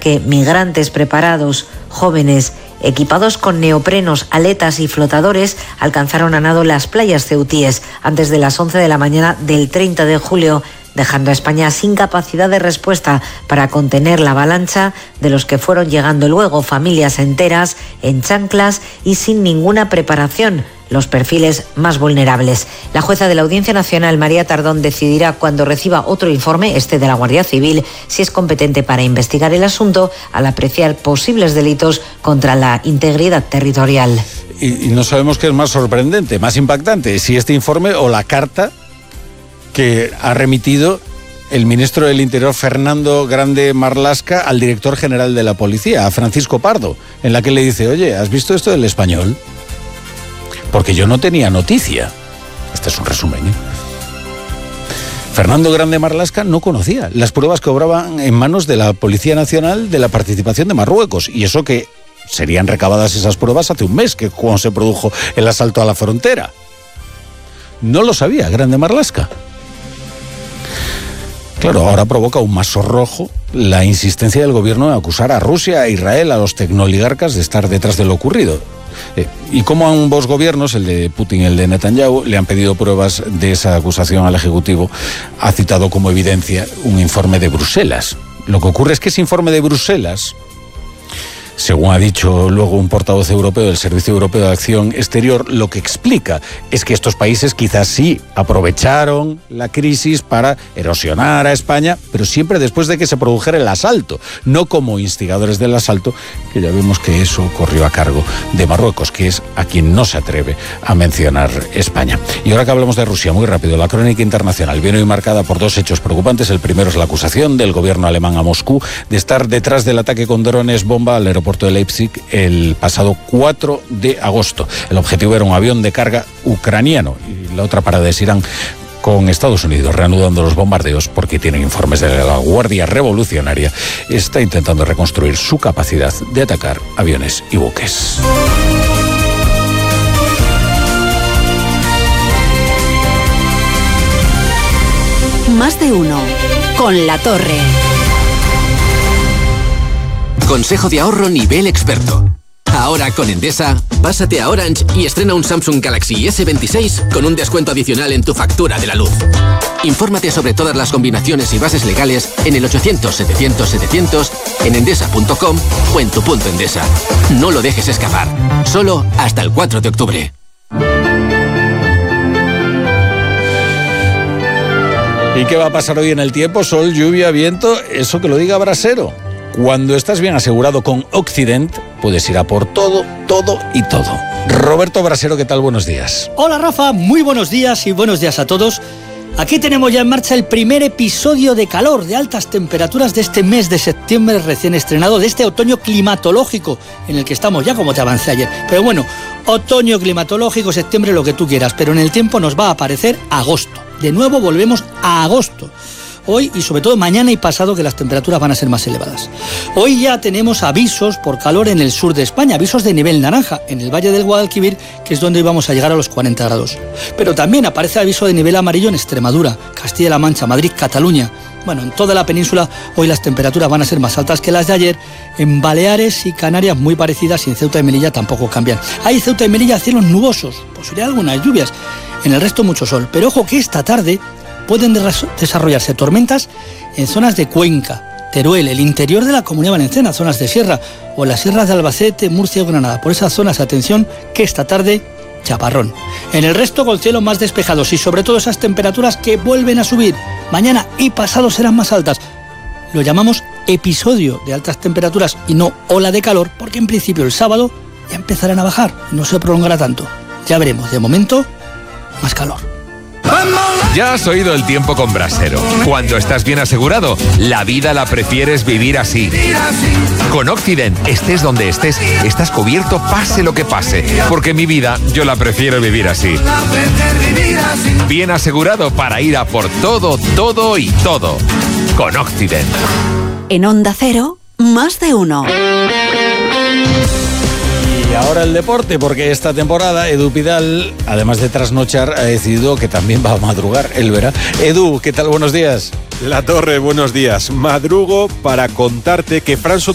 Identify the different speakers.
Speaker 1: que migrantes preparados, jóvenes, equipados con neoprenos, aletas y flotadores, alcanzaron a nado las playas ceutíes antes de las 11 de la mañana del 30 de julio, dejando a España sin capacidad de respuesta para contener la avalancha de los que fueron llegando luego, familias enteras, en chanclas y sin ninguna preparación, los perfiles más vulnerables. La jueza de la Audiencia Nacional, María Tardón, decidirá cuando reciba otro informe, de la Guardia Civil, si es competente para investigar el asunto al apreciar posibles delitos contra la integridad territorial.
Speaker 2: Y no sabemos qué es más sorprendente, más impactante, si este informe o la carta que ha remitido el ministro del Interior, Fernando Grande Marlaska, al director general de la Policía, a Francisco Pardo, en la que le dice: oye, ¿has visto esto del Español? Porque yo no tenía noticia. Este es un resumen, ¿eh? Fernando Grande Marlaska no conocía las pruebas que obraban en manos de la Policía Nacional de la participación de Marruecos, y eso que serían recabadas esas pruebas hace un mes, que cuando se produjo el asalto a la frontera. No lo sabía Grande Marlaska. Claro, ahora provoca un más sonrojo la insistencia del gobierno en acusar a Rusia e Israel, a los tecnooligarcas, de estar detrás de lo ocurrido. Y como a ambos gobiernos, el de Putin y el de Netanyahu, le han pedido pruebas de esa acusación al Ejecutivo, ha citado como evidencia un informe de Bruselas. Lo que ocurre es que ese informe de Bruselas, según ha dicho luego un portavoz europeo del Servicio Europeo de Acción Exterior, lo que explica es que estos países quizás sí aprovecharon la crisis para erosionar a España, pero siempre después de que se produjera el asalto, no como instigadores del asalto, que ya vemos que eso corrió a cargo de Marruecos, que es a quien no se atreve a mencionar España. Y ahora que hablamos de Rusia, muy rápido, la crónica internacional viene hoy marcada por dos hechos preocupantes. El primero es la acusación del gobierno alemán a Moscú de estar detrás del ataque con drones bomba al aeropuerto de Leipzig el pasado 4 de agosto. El objetivo era un avión de carga ucraniano, y la otra parada es Irán, con Estados Unidos reanudando los bombardeos porque tienen informes de la Guardia Revolucionaria. Está intentando reconstruir su capacidad de atacar aviones y buques.
Speaker 3: Más de uno con La Torre.
Speaker 4: Consejo de ahorro nivel experto. Ahora con Endesa, pásate a Orange y estrena un Samsung Galaxy S26 con un descuento adicional en tu factura de la luz. Infórmate sobre todas las combinaciones y bases legales en el 800-700-700, en endesa.com o en tu punto Endesa. No lo dejes escapar. Solo hasta el 4 de octubre.
Speaker 2: ¿Y qué va a pasar hoy en el tiempo? Sol, lluvia, viento, eso que lo diga Brasero. Cuando estás bien asegurado con Occident, puedes ir a por todo, todo y todo. Roberto Brasero, ¿qué tal? Buenos días.
Speaker 5: Hola Rafa, muy buenos días y buenos días a todos. Aquí tenemos ya en marcha el primer episodio de calor, de altas temperaturas de este mes de septiembre recién estrenado, de este otoño climatológico en el que estamos ya, como te avancé ayer. Pero bueno, otoño climatológico, septiembre, lo que tú quieras, pero en el tiempo nos va a aparecer agosto. De nuevo volvemos a agosto. Hoy y sobre todo mañana y pasado, que las temperaturas van a ser más elevadas. Hoy ya tenemos avisos por calor en el sur de España, avisos de nivel naranja, en el Valle del Guadalquivir, que es donde íbamos a llegar a los 40 grados. Pero también aparece aviso de nivel amarillo en Extremadura, Castilla-La Mancha, Madrid, Cataluña. Bueno, en toda la península hoy las temperaturas van a ser más altas que las de ayer. En Baleares y Canarias muy parecidas, y en Ceuta y Melilla tampoco cambian. Hay Ceuta y Melilla cielos nubosos, posibilidad de algunas lluvias. En el resto mucho sol. Pero ojo que esta tarde pueden desarrollarse tormentas en zonas de Cuenca, Teruel, el interior de la Comunidad Valenciana, zonas de sierra, o las sierras de Albacete, Murcia o Granada. Por esas zonas, atención, que esta tarde, chaparrón. En el resto, con cielos más despejados y sobre todo esas temperaturas que vuelven a subir. Mañana y pasado serán más altas. Lo llamamos episodio de altas temperaturas y no ola de calor, porque en principio el sábado ya empezarán a bajar, no se prolongará tanto. Ya veremos, de momento, más calor.
Speaker 6: Ya has oído el tiempo con Brasero. Cuando estás bien asegurado, la vida la prefieres vivir así. Con Occident, estés donde estés, estás cubierto pase lo que pase. Porque mi vida, yo la prefiero vivir así. Bien asegurado para ir a por todo, todo y todo. Con Occident.
Speaker 3: En Onda Cero, más de uno.
Speaker 2: Y ahora el deporte, porque esta temporada Edu Pidal, además de trasnochar, ha decidido que también va a madrugar, él verá. Edu, ¿qué tal? Buenos días.
Speaker 7: La Torre, buenos días. Madrugo para contarte que Fran Sotomayor